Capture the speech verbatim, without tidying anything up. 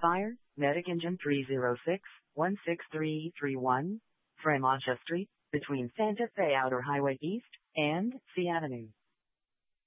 Fire, Medic Engine three zero six, one six three three one, Fremont Street, between Santa Fe Outer Highway East and C Avenue.